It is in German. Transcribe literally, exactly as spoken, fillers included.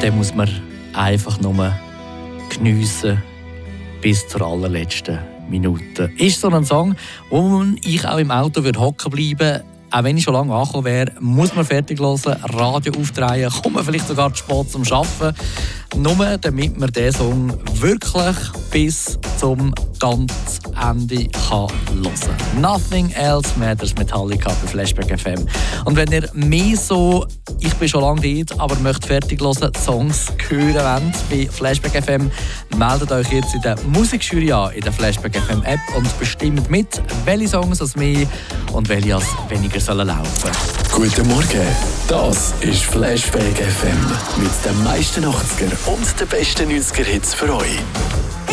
den muss man einfach nur geniessen bis zur allerletzten Minute. Ist so ein Song, wo ich auch im Auto hocken bleiben würde. Auch wenn ich schon lange angekommen wäre, muss man fertig hören, Radio aufdrehen, kommt man vielleicht sogar zu spät zum Arbeiten. Nur damit man diesen Song wirklich bis zum ganzen Ende kann hören kann. Nothing Else Matters, Metallica bei Flashback F M. Und wenn ihr mehr so, ich bin schon lange dort, aber möchte fertig hören, Songs hören wollt bei Flashback F M, meldet euch jetzt in der Musikjury an, in der Flashback F M App und bestimmt mit, welche Songs als mehr und welche als weniger sollen laufen. Guten Morgen, das ist Flashback F M mit den meisten achtziger und den besten neunziger Hits für euch.